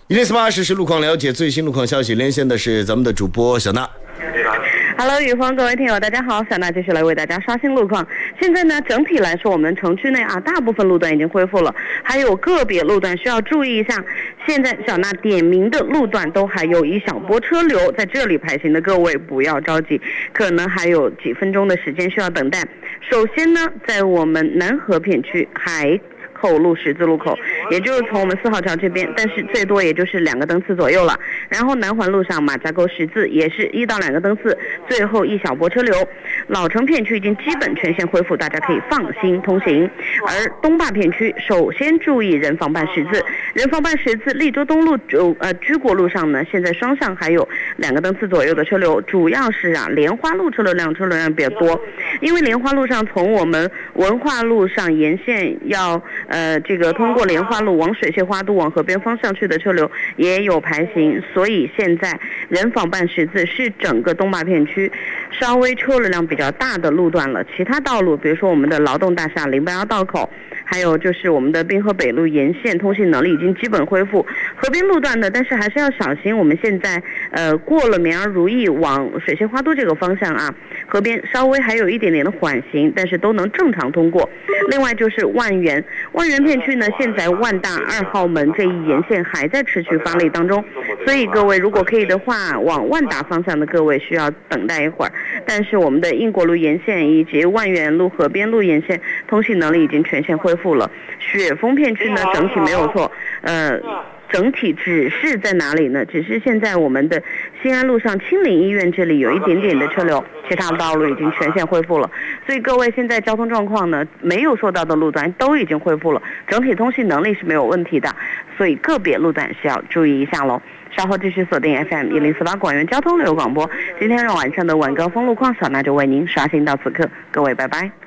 108实时路况，了解最新路况消息，连线的是咱们的主播小娜。 Hello， 雨峰，各位听友，大家好，小娜继续来为大家刷新路况。现在呢，整体来说，我们城区内大部分路段已经恢复了，还有个别路段需要注意一下。现在小娜点名的路段都还有一小波车流，在这里排行的各位不要着急，可能还有几分钟的时间需要等待。首先呢，在我们南河片区海口路十字路口，也就是从我们4号桥这边，但是最多也就是2个灯次左右了。然后南环路上马家沟十字也是1到2个灯次，最后一小波车流。老城片区已经基本全线恢复，大家可以放心通行。而东坝片区首先注意人防办十字，人防办十字利州东路居国路上呢，现在双向还有2个灯次左右的车流，主要是莲花路车流量比较多，因为莲花路上从我们文化路上沿线要这个通过莲花路往水榭花都往河边方向去的车流也有排行，所以现在人防办十字是整个东坝片区稍微车流量比较大的路段了。其他道路，比如说我们的劳动大厦081道口，还有就是我们的滨河北路沿线通行能力已经基本恢复。河边路段的，但是还是要小心。我们现在过了绵阳如意往水榭花都这个方向河边稍微还有一点点的缓行，但是都能正常通过。另外就是万源片区呢，现在万大2号门这一沿线还在持续发力当中，所以各位如果可以的话，往万达方向的各位需要等待一会儿。但是我们的英国路沿线以及万源路河边路沿线通行能力已经全线恢复了。雪峰片区呢，整体没有错，整体只是在哪里呢？只是现在我们的新安路上清岭医院这里有一点点的车流，其他的道路已经全线恢复了。所以各位现在交通状况呢，没有受到的路段都已经恢复了，整体通行能力是没有问题的，所以个别路段需要注意一下喽。稍后继续锁定 FM 1048广元交通旅游广播，今天晚上的晚高峰路况，小娜就为您刷新到此刻，各位拜拜。